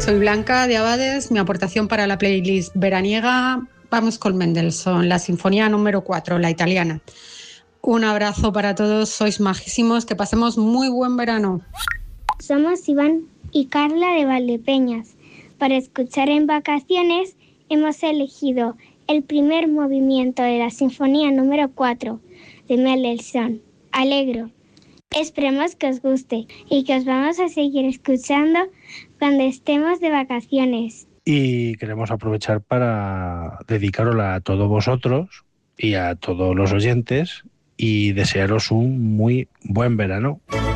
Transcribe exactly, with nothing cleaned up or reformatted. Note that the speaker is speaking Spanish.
Soy Blanca de Abades. Mi aportación para la playlist veraniega, vamos con Mendelssohn, la sinfonía número cuatro, la italiana. Un abrazo para todos, sois majísimos, que pasemos muy buen verano. Somos Iván y Carla de Valdepeñas. Para escuchar en vacaciones hemos elegido el primer movimiento de la sinfonía número cuatro de Mendelssohn, Allegro. Esperemos que os guste y que os vamos a seguir escuchando cuando estemos de vacaciones. Y queremos aprovechar para dedicarosla a todos vosotros y a todos los oyentes y desearos un muy buen verano.